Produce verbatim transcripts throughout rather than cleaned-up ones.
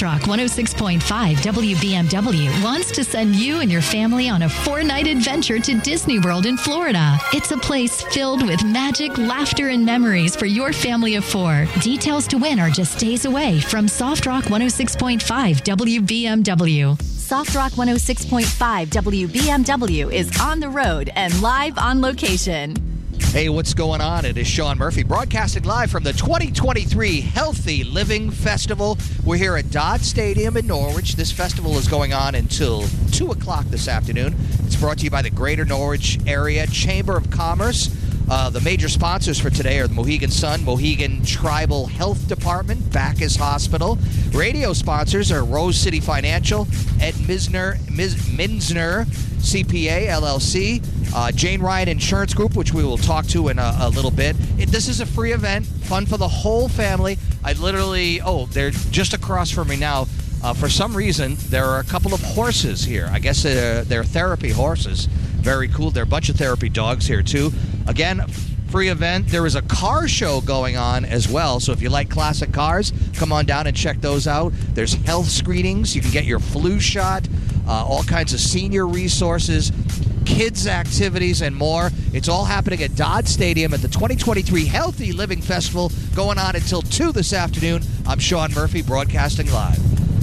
Rock one oh six point five W B M W wants to send you and your family on a four-night adventure to Disney World in Florida. It's a place filled with magic, laughter, and memories for your family of four. Details to win are just days away from Soft Rock one oh six point five W B M W. Soft Rock one oh six point five W B M W is on the road and live on location. Hey, what's going on? It is Sean Murphy broadcasting live from the twenty twenty-three Healthy Living Festival. We're here at Dodd Stadium in Norwich. This festival is going on until two o'clock this afternoon. It's brought to you by the Greater Norwich Area Chamber of Commerce. Uh, the major sponsors for today are the Mohegan Sun, Mohegan Tribal Health Department, Bacchus Hospital. Radio sponsors are Rose City Financial, Ed Misner, Ms, Minsner, C P A, L L C, uh, Jane Ryan Insurance Group, which we will talk to in a, a little bit. It, this is a free event, fun for the whole family. I literally, oh, they're just across from me now. Uh, for some reason, there are a couple of horses here. I guess they're, they're therapy horses. Very cool. There are a bunch of therapy dogs here, too. Again, free event. There is a car show going on as well. So if you like classic cars, come on down and check those out. There's health screenings. You can get your flu shot, uh, all kinds of senior resources, kids' activities, and more. It's all happening at Dodd Stadium at the twenty twenty-three Healthy Living Festival, going on until two this afternoon. I'm Sean Murphy, broadcasting live.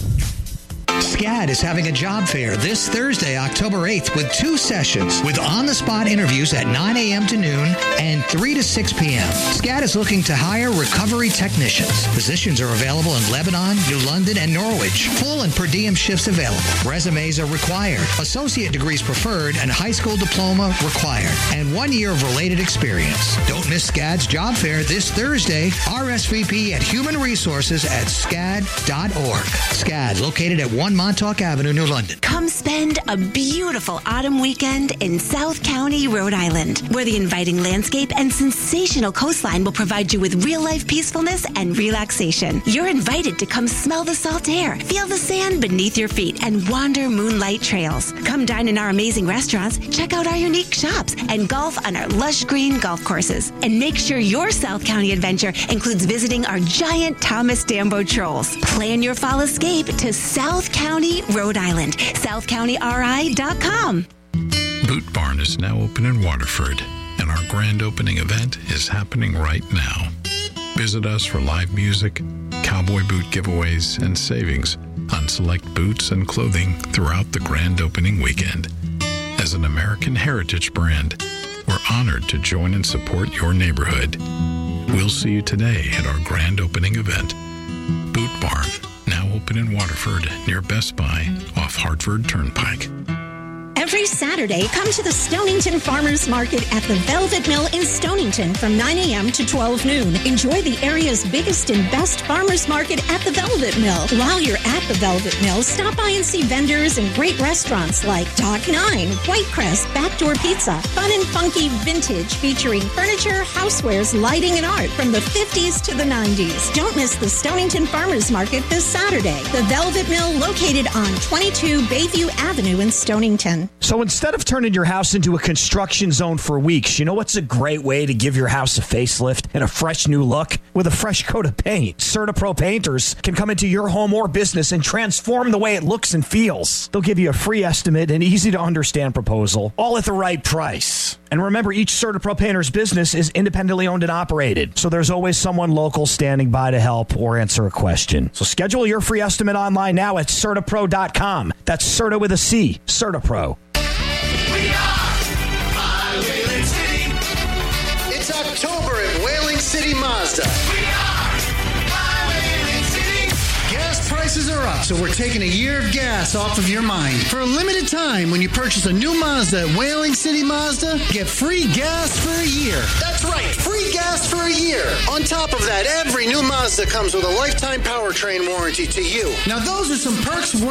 SCAD is having a job fair this Thursday, October eighth, with two sessions with on-the-spot interviews at nine a.m. to noon and three to six p.m. SCAD is looking to hire recovery technicians. Positions are available in Lebanon, New London, and Norwich. Full and per diem shifts available. Resumes are required. Associate degrees preferred and high school diploma required. And one year of related experience. Don't miss SCAD's job fair this Thursday. R S V P at Human Resources at scad dot org. SCAD, located at one Montauk Avenue, New London. Come spend a beautiful autumn weekend in South County, Rhode Island, where the inviting landscape and sensational coastline will provide you with real-life peacefulness and relaxation. You're invited to come smell the salt air, feel the sand beneath your feet, and wander moonlight trails. Come dine in our amazing restaurants, check out our unique shops, and golf on our lush green golf courses. And make sure your South County adventure includes visiting our giant Thomas Dambo trolls. Plan your fall escape to South County, Rhode Island. south county r i dot com. Boot Barn is now open in Waterford, and our grand opening event is happening right now. Visit us for live music, cowboy boot giveaways, and savings on select boots and clothing throughout the grand opening weekend. As an American heritage brand, we're honored to join and support your neighborhood. We'll see you today at our grand opening event. Boot Barn, now open in Waterford near Best Buy off Hartford Turnpike. Every Saturday, come to the Stonington Farmers Market at the Velvet Mill in Stonington from nine a.m. to twelve noon. Enjoy the area's biggest and best farmers market at the Velvet Mill. While you're at the Velvet Mill, stop by and see vendors and great restaurants like Dock Nine, Whitecrest, Backdoor Pizza, fun and funky vintage featuring furniture, housewares, lighting, and art from the fifties to the nineties. Don't miss the Stonington Farmers Market this Saturday. The Velvet Mill, located on twenty-two Bayview Avenue in Stonington. So instead of turning your house into a construction zone for weeks, you know what's a great way to give your house a facelift and a fresh new look? With a fresh coat of paint. CertaPro painters can come into your home or business and transform the way it looks and feels. They'll give you a free estimate and easy to understand proposal, all at the right price. And remember, each CertaPro painter's business is independently owned and operated, so there's always someone local standing by to help or answer a question. So schedule your free estimate online now at Certa Pro dot com. That's Certa with a C, CertaPro. We are My Whaling City. It's October at Whaling City Mazda. We are My Whaling City. Gas prices are up, so we're taking a year of gas off of your mind. For a limited time, when you purchase a new Mazda at Whaling City Mazda, get free gas for a year. That's right, free gas for a year. On top of that, every new Mazda comes with a lifetime powertrain warranty to you. Now, those are some perks